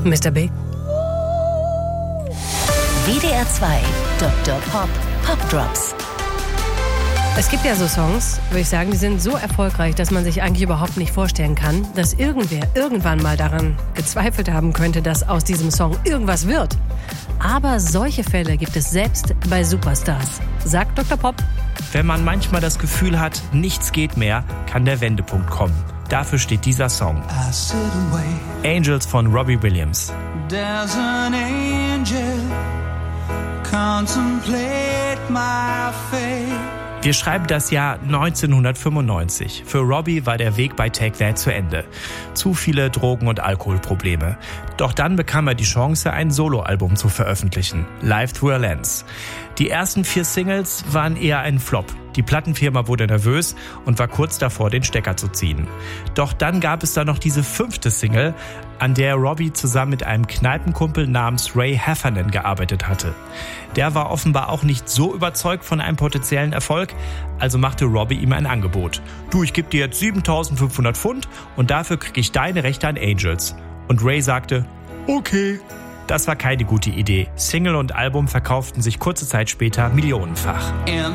Mr. Big. WDR 2 Dr. Pop Pop Drops. Es gibt ja so Songs, würde ich sagen, die sind so erfolgreich, dass man sich eigentlich überhaupt nicht vorstellen kann, dass irgendwer irgendwann mal daran gezweifelt haben könnte, dass aus diesem Song irgendwas wird. Aber solche Fälle gibt es selbst bei Superstars, sagt Dr. Pop. Wenn man manchmal das Gefühl hat, nichts geht mehr, kann der Wendepunkt kommen. Dafür steht dieser Song. Angels von Robbie Williams. There's an angel, contemplate my fate. Wir schreiben das Jahr 1995. Für Robbie war der Weg bei Take That zu Ende. Zu viele Drogen- und Alkoholprobleme. Doch dann bekam er die Chance, ein Soloalbum zu veröffentlichen. Live Through a Lens. Die ersten 4 Singles waren eher ein Flop. Die Plattenfirma wurde nervös und war kurz davor, den Stecker zu ziehen. Doch dann gab es da noch diese 5. Single, an der Robbie zusammen mit einem Kneipenkumpel namens Ray Heffernan gearbeitet hatte. Der war offenbar auch nicht so überzeugt von einem potenziellen Erfolg, also machte Robbie ihm ein Angebot. Du, ich gebe dir jetzt 7.500 Pfund und dafür kriege ich deine Rechte an Angels. Und Ray sagte, okay. Das war keine gute Idee. Single und Album verkauften sich kurze Zeit später millionenfach. In